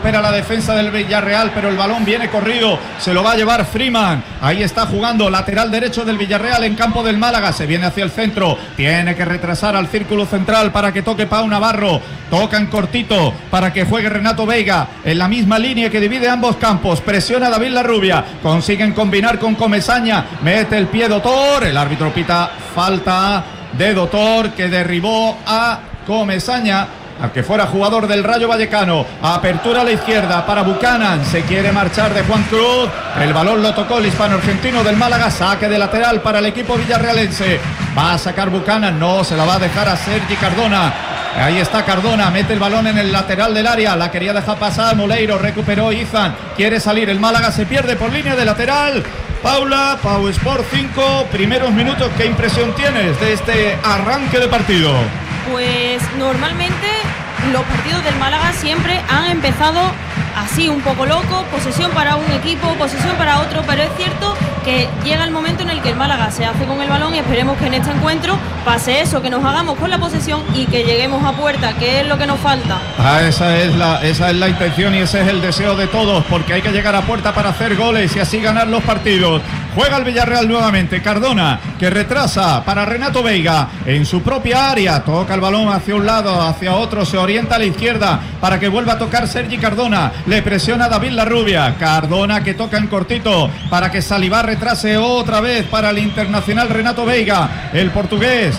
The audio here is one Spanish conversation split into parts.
recupera la defensa del Villarreal, pero el balón viene corrido, se lo va a llevar Freeman. Ahí está jugando lateral derecho del Villarreal en campo del Málaga, se viene hacia el centro, tiene que retrasar al círculo central para que toque Pau Navarro, toca en cortito para que juegue Renato Veiga en la misma línea que divide ambos campos, presiona David Larrubia, consiguen combinar con Comesaña, mete el pie Dotor, el árbitro pita falta de Dotor que derribó a Comesaña, al que fuera jugador del Rayo Vallecano. Apertura a la izquierda para Buchanan, se quiere marchar de Juan Cruz, el balón lo tocó el hispano-argentino del Málaga, saque de lateral para el equipo villarrealense, va a sacar Buchanan, no, se la va a dejar a Sergi Cardona. Ahí está Cardona, mete el balón en el lateral del área, la quería dejar pasar Moleiro, recuperó Izan, quiere salir, el Málaga se pierde por línea de lateral. Paula, Pau Sport 5, primeros minutos, ¿qué impresión tienes de este arranque de partido? Pues normalmente los partidos del Málaga siempre han empezado así, un poco loco, posesión para un equipo, posesión para otro, pero es cierto que llega el momento en el que el Málaga se hace con el balón y esperemos que en este encuentro pase eso, que nos hagamos con la posesión y que lleguemos a puerta, que es lo que nos falta. Esa es la intención y ese es el deseo de todos, porque hay que llegar a puerta para hacer goles y así ganar los partidos. Juega el Villarreal nuevamente, Cardona, que retrasa para Renato Veiga en su propia área, toca el balón hacia un lado, hacia otro, se orienta a la izquierda para que vuelva a tocar Sergi Cardona, le presiona David Larrubia, Cardona que toca en cortito para que Salivá retrase otra vez para el internacional Renato Veiga, el portugués.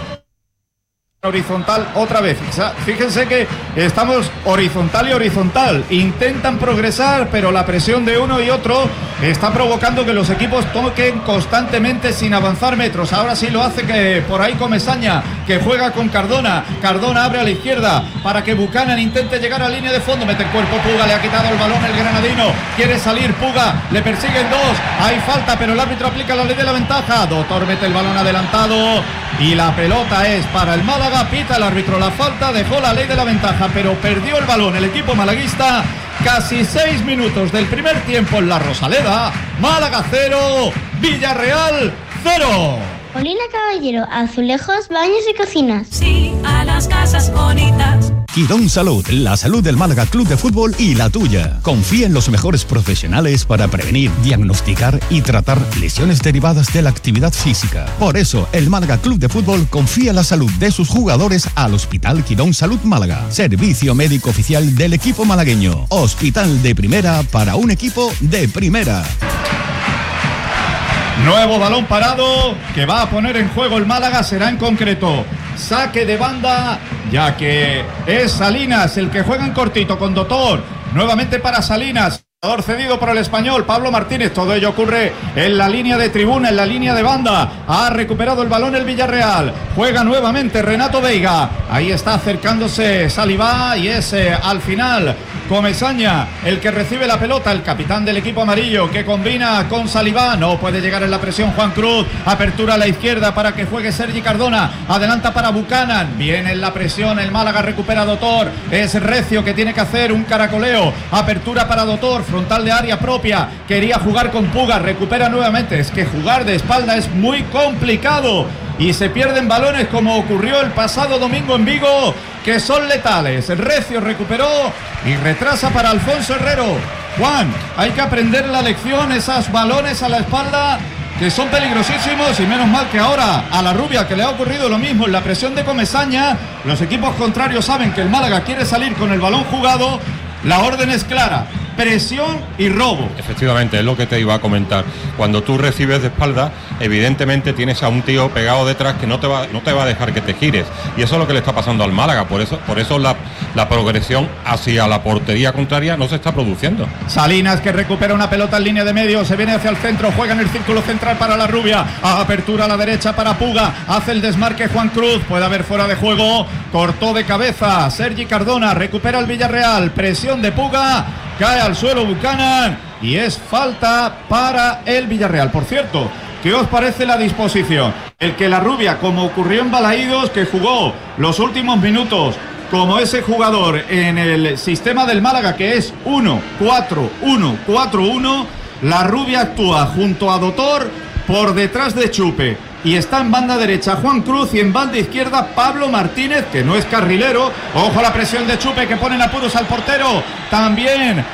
Horizontal otra vez, fíjense que estamos horizontal y horizontal, intentan progresar pero la presión de uno y otro está provocando que los equipos toquen constantemente sin avanzar metros. Ahora sí lo hace que por ahí Comesaña, que juega con Cardona, Cardona abre a la izquierda para que Buchanan intente llegar a línea de fondo, mete el cuerpo Puga, le ha quitado el balón el granadino, quiere salir Puga, le persiguen dos, hay falta pero el árbitro aplica la ley de la ventaja, Dotor mete el balón adelantado y la pelota es para el Málaga, pita el árbitro la falta, dejó la ley de la ventaja pero perdió el balón el equipo malaguista. Casi 6 minutos del primer tiempo en la Rosaleda, Málaga 0, Villarreal 0. Molina Caballero, azulejos, baños y cocinas. Sí, a las casas bonitas. Quirón Salud, la salud del Málaga Club de Fútbol y la tuya. Confía en los mejores profesionales para prevenir, diagnosticar y tratar lesiones derivadas de la actividad física. Por eso, el Málaga Club de Fútbol confía la salud de sus jugadores al Hospital Quirón Salud Málaga. Servicio médico oficial del equipo malagueño. Hospital de primera para un equipo de primera. Nuevo balón parado que va a poner en juego el Málaga, será en concreto saque de banda, ya que es Salinas el que juega en cortito con Dotor, nuevamente para Salinas. Cedido por el español Pablo Martínez, todo ello ocurre en la línea de tribuna, en la línea de banda, ha recuperado el balón el Villarreal, juega nuevamente Renato Veiga, ahí está acercándose Salivá y es al final Comesaña el que recibe la pelota, el capitán del equipo amarillo que combina con Salivá, no puede llegar en la presión Juan Cruz, apertura a la izquierda para que juegue Sergi Cardona, adelanta para Buchanan, viene en la presión el Málaga, recupera Dotor, es Recio que tiene que hacer un caracoleo, apertura para Dotor, frontal de área propia, quería jugar con Puga, recupera nuevamente, es que jugar de espalda es muy complicado y se pierden balones como ocurrió el pasado domingo en Vigo, que son letales. Recio recuperó y retrasa para Alfonso Herrero. Juan, hay que aprender la lección, esos balones a la espalda que son peligrosísimos y menos mal que ahora a Larrubia, que le ha ocurrido lo mismo en la presión de Comesaña, los equipos contrarios saben que el Málaga quiere salir con el balón jugado, la orden es clara, presión y robo. Efectivamente, es lo que te iba a comentar. Cuando tú recibes de espalda, evidentemente tienes a un tío pegado detrás que no te va a dejar que te gires. Y eso es lo que le está pasando al Málaga. Por eso la progresión hacia la portería contraria no se está produciendo. Salinas que recupera una pelota en línea de medio, se viene hacia el centro, juega en el círculo central para Larrubia, apertura a la derecha para Puga, hace el desmarque Juan Cruz, puede haber fuera de juego, cortó de cabeza Sergi Cardona, recupera el Villarreal, presión de Puga, cae al suelo Buchanan y es falta para el Villarreal. Por cierto, ¿qué os parece la disposición? El que Larrubia, como ocurrió en Balaídos, que jugó los últimos minutos como ese jugador en el sistema del Málaga, que es 1-4-1-4-1, Larrubia actúa junto a Dotor por detrás de Chupe. Y está en banda derecha Juan Cruz y en banda izquierda Pablo Martínez, que no es carrilero. Ojo a la presión de Chupe, que pone en apuros al portero. También